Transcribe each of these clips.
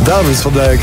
David van Dijk.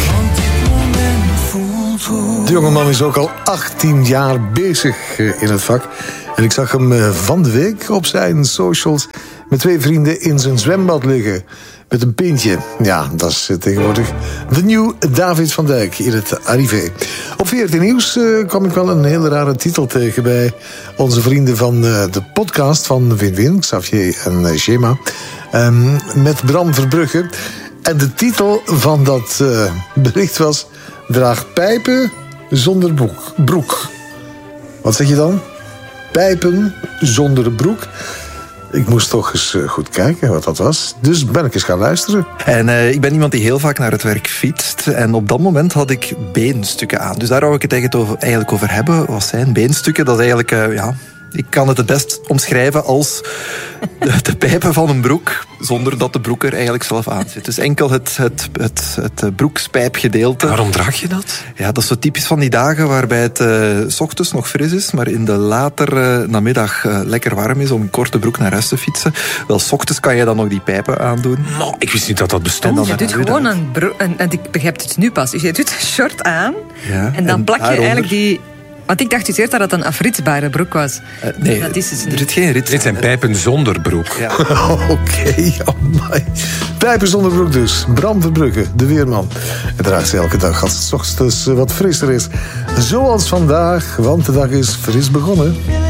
De jongeman is ook al 18 jaar bezig in het vak. En ik zag hem van de week op zijn socials met 2 vrienden in zijn zwembad liggen. Met een pintje. Ja, dat is tegenwoordig de nieuwe David van Dijk in het Arrivé. Op 14 Nieuws kwam ik wel een hele rare titel tegen bij onze vrienden van de podcast van Win-Win, Xavier en Shema. Met Bram Verbrugge. En de titel van dat bericht was: draag pijpen zonder broek. Wat zeg je dan? Pijpen zonder broek. Ik moest toch eens goed kijken wat dat was. Dus ben ik eens gaan luisteren. En ik ben iemand die heel vaak naar het werk fietst. En op dat moment had ik beenstukken aan. Dus daar wou ik het eigenlijk over hebben. Wat zijn beenstukken? Dat is eigenlijk... ik kan het best omschrijven als de pijpen van een brook, zonder dat de broek er eigenlijk zelf aan zit. Dus enkel het broekspijpgedeelte. Waarom draag je dat? Ja, dat is zo typisch van die dagen waarbij het 's ochtends nog fris is, maar in de latere namiddag lekker warm is om een korte broek naar huis te fietsen. Wel, 's ochtends kan je dan nog die pijpen aandoen. Nou, ik wist niet dat dat bestond. Je doet gewoon een broek, en ik begrijp het nu pas. Dus je doet een short aan, en dan plak je daaronder eigenlijk die... Want ik dacht dus eerst dat het een afritsbare broek was. Nee, dat is het niet. Er zit geen rits. Dit zijn pijpen zonder broek. Ja. Oké, amai. Pijpen zonder broek dus. Bram Verbrugge, de weerman. En draagt ze elke dag als het 's ochtends wat frisser is. Zoals vandaag, want de dag is fris begonnen.